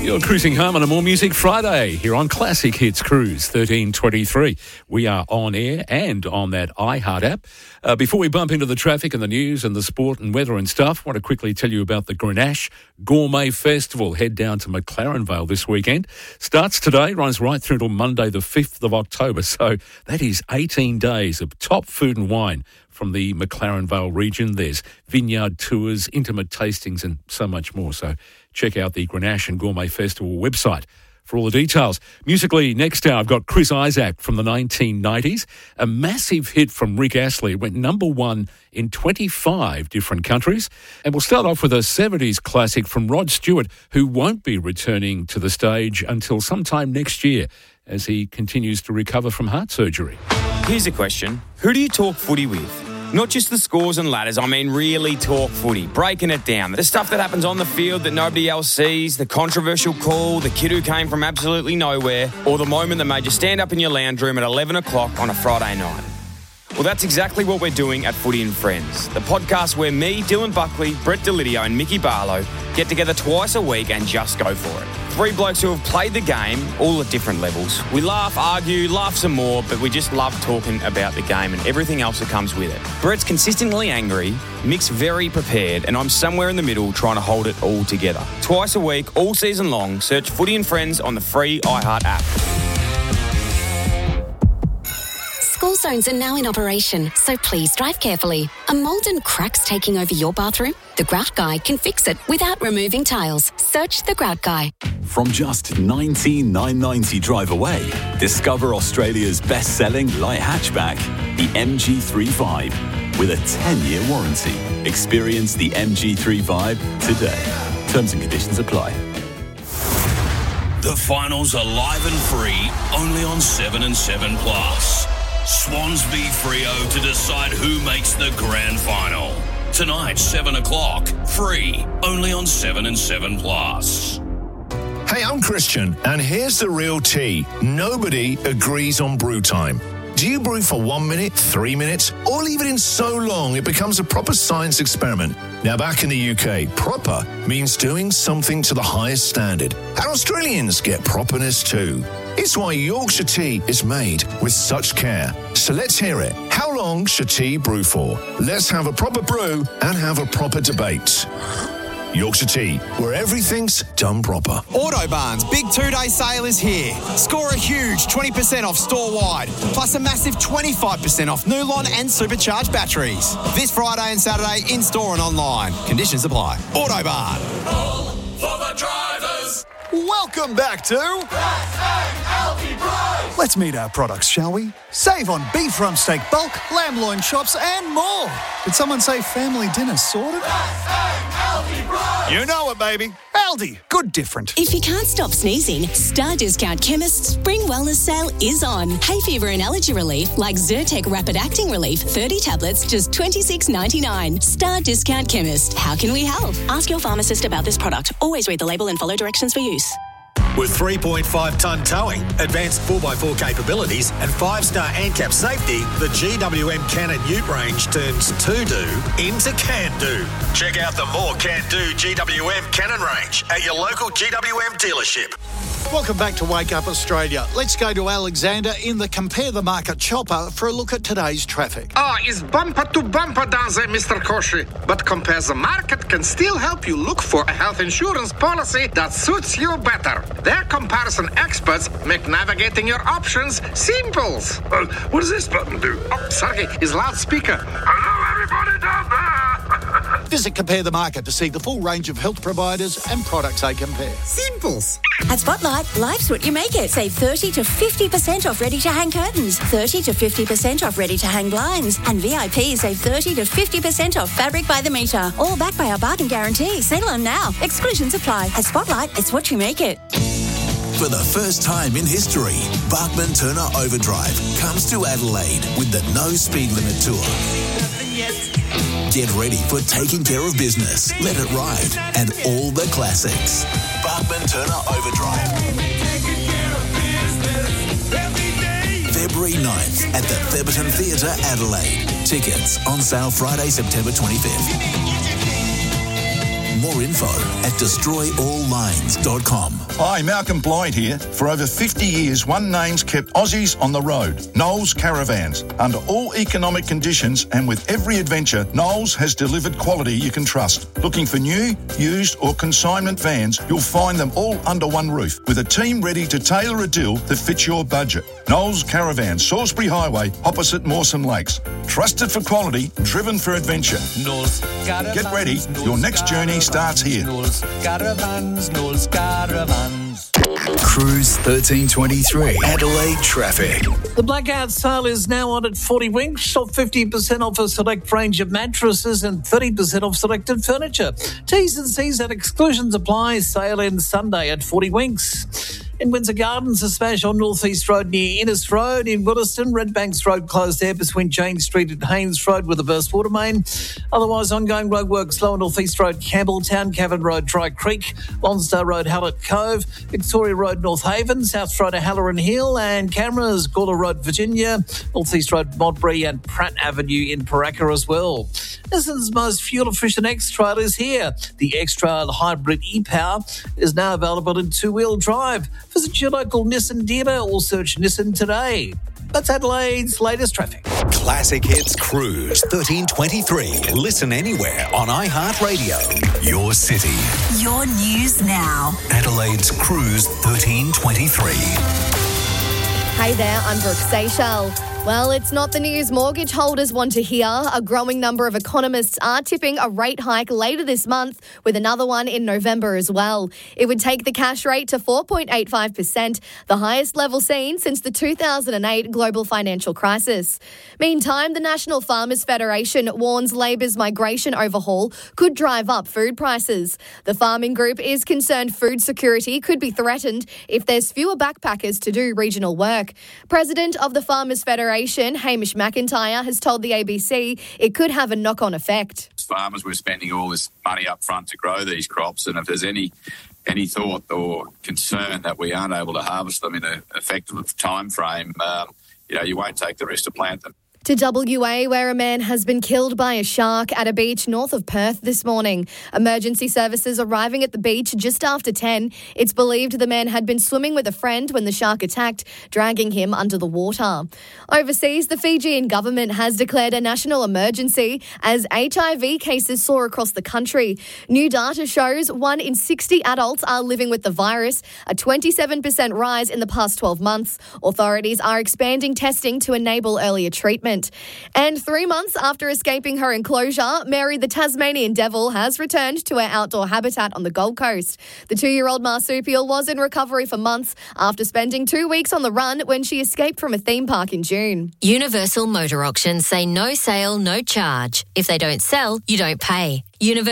You're cruising home on a More Music Friday here on Classic Hits Cruise 1323. We are on air and on that iHeart app. Before we bump into the traffic and the news and the sport and weather and stuff, I want to quickly tell you about the Grenache Gourmet Festival. Head down to McLaren Vale this weekend. Starts today, runs right through till Monday the 5th of October. So that is 18 days of top food and wine from the McLaren Vale region. There's vineyard tours, intimate tastings and so much more. So check out the Grenache and Gourmet Festival website for all the details. Musically, next hour, I've got Chris Isaak from the 1990s. A massive hit from Rick Astley. It went number one in 25 different countries. And we'll start off with a 70s classic from Rod Stewart, who won't be returning to the stage until sometime next year as he continues to recover from heart surgery. Here's a question. Who do you talk footy with? Not just the scores and ladders, I mean really talk footy, breaking it down. The stuff that happens on the field that nobody else sees, the controversial call, the kid who came from absolutely nowhere, or the moment that made you stand up in your lounge room at 11 o'clock on a Friday night. Well, that's exactly what we're doing at Footy and Friends, the podcast where me, Dylan Buckley, Brett Delidio and Mickey Barlow get together twice a week and just go for it. Three blokes who have played the game, all at different levels. We laugh, argue, laugh some more, but we just love talking about the game and everything else that comes with it. Brett's consistently angry, Mick's very prepared, and I'm somewhere in the middle trying to hold it all together. Twice a week, all season long, search Footy and Friends on the free iHeart app. School zones are now in operation, so please drive carefully. Are mould and cracks taking over your bathroom? The Grout Guy can fix it without removing tiles. Search The Grout Guy. From just $19,990 drive away, discover Australia's best-selling light hatchback, the MG35, with a 10-year warranty. Experience the MG35 today. Terms and conditions apply. The finals are live and free, only on 7 and 7 Plus. Swans v Freo to decide who makes the grand final. Tonight, 7 o'clock, free, only on 7 and 7 Plus. Hey, I'm Christian, and here's the real tea. Nobody agrees on brew time. Do you brew for 1 minute, 3 minutes, or leave it in so long it becomes a proper science experiment? Now, back in the UK, proper means doing something to the highest standard. And Australians get properness too. It's why Yorkshire tea is made with such care. So let's hear it. How long should tea brew for? Let's have a proper brew and have a proper debate. Yorkshire Tea, where everything's done proper. Autobarn's big 2-day sale is here. Score a huge 20% off store-wide, plus a massive 25% off Nulon and supercharged batteries. This Friday and Saturday, in-store and online. Conditions apply. Autobarn. All for the drivers. Welcome back to Let's meet our products, shall we? Save on beef rump steak bulk, lamb loin chops and more. Did someone say family dinner sorted? You know it, baby. Aldi, good different. If you can't stop sneezing, Star Discount Chemist's Spring Wellness Sale is on. Hay fever and allergy relief like Zyrtec Rapid Acting Relief, 30 tablets, just $26.99. Star Discount Chemist. How can we help? Ask your pharmacist about this product. Always read the label and follow directions for use. With 3.5-tonne towing, advanced 4x4 capabilities and 5-star ANCAP safety, the GWM Cannon Ute range turns to-do into can-do. Check out the more can-do GWM Cannon range at your local GWM dealership. Welcome back to Wake Up Australia. Let's go to Alexander in the Compare the Market chopper for a look at today's traffic. It's bumper to bumper down there, Mr. Koshi. But Compare the Market can still help you look for a health insurance policy that suits you better. Their comparison experts make navigating your options simple. What does this button do? Oh, sorry, it's loudspeaker. Hello, everybody down there. Visit Compare the Market to see the full range of health providers and products they compare. Simples. At Spotlight, life's what you make it. Save 30 to 50% off ready-to-hang curtains, 30 to 50% off ready-to-hang blinds, and VIP save 30 to 50% off fabric by the metre. All backed by our bargain guarantee. Settle on now. Exclusions apply. At Spotlight, it's what you make it. For the first time in history, Bachman Turner Overdrive comes to Adelaide with the No Speed Limit Tour. Get ready for taking care of business, let it ride, and all the classics. Bachman Turner Overdrive. February 9th at the Theberton Theatre, Adelaide. Tickets on sale Friday, September 25th. More info at destroyalllanes.com. Hi, Malcolm Blyde here. For over 50 years, One Name's kept Aussies on the road. Knowles Caravans. Under all economic conditions and with every adventure, Knowles has delivered quality you can trust. Looking for new, used or consignment vans, you'll find them all under one roof with a team ready to tailor a deal that fits your budget. Knowles Caravans, Salisbury Highway, opposite Mawson Lakes. Trusted for quality, driven for adventure. Get ready, your next journey starts here. Cruise 1323, Adelaide traffic. The blackout sale is now on at 40 Winks, off 50% off a select range of mattresses and 30% off selected furniture. T's and C's and exclusions apply. Sale ends Sunday at 40 Winks. In Windsor Gardens, a smash on North East Road near Innes Road. In Williston, Redbanks Road closed there between Jane Street and Haynes Road with a burst water main. Otherwise, ongoing roadworks lower North East Road, Campbelltown, Cavan Road, Dry Creek, Lonsdale Road, Hallett Cove, Victoria Road, North Haven, South Road, Halloran Hill, and cameras, Gawler Road, Virginia, North East Road, Modbury, and Pratt Avenue in Paraka as well. Nissan's most fuel-efficient X-Trail is here. The X-Trail Hybrid e-Power is now available in two-wheel drive. Visit your local Nissan dealer or search Nissan today. That's Adelaide's latest traffic. Classic Hits Cruise 1323. Listen anywhere on iHeartRadio. Your city. Your news now. Adelaide's Cruise 1323. Hey there, I'm Brooke Seychelles. Well, it's not the news mortgage holders want to hear. A growing number of economists are tipping a rate hike later this month, with another one in November as well. It would take the cash rate to 4.85%, the highest level seen since the 2008 global financial crisis. Meantime, the National Farmers Federation warns Labor's migration overhaul could drive up food prices. The farming group is concerned food security could be threatened if there's fewer backpackers to do regional work. President of the Farmers Federation, Hamish McIntyre, has told the ABC it could have a knock-on effect. Farmers, we're spending all this money up front to grow these crops, and if there's any thought or concern that we aren't able to harvest them in an effective time frame, you won't take the risk to plant them. To WA, where a man has been killed by a shark at a beach north of Perth this morning. Emergency services arriving at the beach just after 10. It's believed the man had been swimming with a friend when the shark attacked, dragging him under the water. Overseas, the Fijian government has declared a national emergency as HIV cases soar across the country. New data shows 1 in 60 adults are living with the virus, a 27% rise in the past 12 months. Authorities are expanding testing to enable earlier treatment. And 3 months after escaping her enclosure, Mary the Tasmanian devil has returned to her outdoor habitat on the Gold Coast. The 2-year-old marsupial was in recovery for months after spending 2 weeks on the run when she escaped from a theme park in June. Universal Motor Auctions say no sale, no charge. If they don't sell, you don't pay.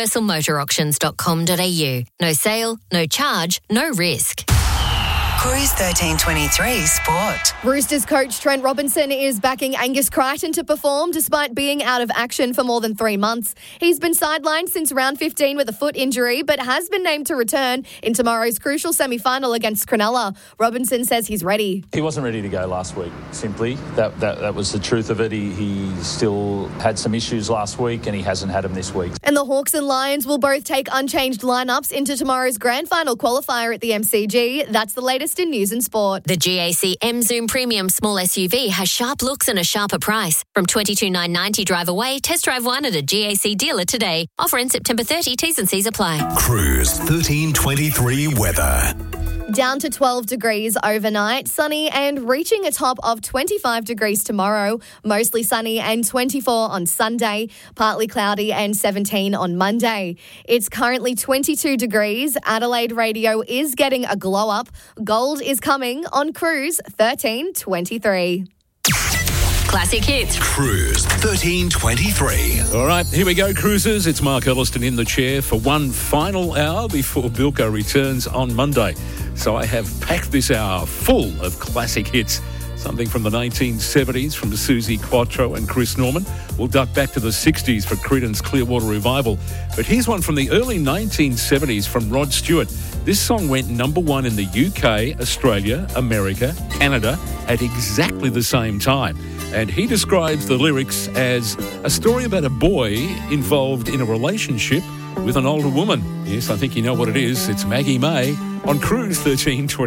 universalmotorauctions.com.au. No sale, no charge, no risk. Cruise 1323 Sport. Roosters coach Trent Robinson is backing Angus Crichton to perform despite being out of action for more than 3 months. He's been sidelined since round 15 with a foot injury, but has been named to return in tomorrow's crucial semi-final against Cronulla. Robinson says he's ready. He wasn't ready to go last week, simply. That was the truth of it. He still had some issues last week and he hasn't had them this week. And the Hawks and Lions will both take unchanged lineups into tomorrow's grand final qualifier at the MCG. That's the latest in news and sport. The GAC M Zoom Premium Small SUV has sharp looks and a sharper price. From $22,990 drive away, test drive one at a GAC dealer today. Offer in September 30. T's and C's apply. Cruise 1323 weather. Down to 12 degrees overnight, sunny and reaching a top of 25 degrees tomorrow. Mostly sunny and 24 on Sunday, partly cloudy and 17 on Monday. It's currently 22 degrees. Adelaide Radio is getting a glow up. Gold is coming on Cruise 1323. Classic Hits. Cruise 1323. All right, here we go, cruisers. It's Mark Elliston in the chair for one final hour before Bilko returns on Monday. So I have packed this hour full of classic hits. Something from the 1970s from Susie Quattro and Chris Norman. We'll duck back to the 60s for Creedence Clearwater Revival. But here's one from the early 1970s from Rod Stewart. This song went number one in the UK, Australia, America, Canada at exactly the same time. And he describes the lyrics as a story about a boy involved in a relationship with an older woman. Yes, I think you know what it is. It's Maggie May on Cruise 1320.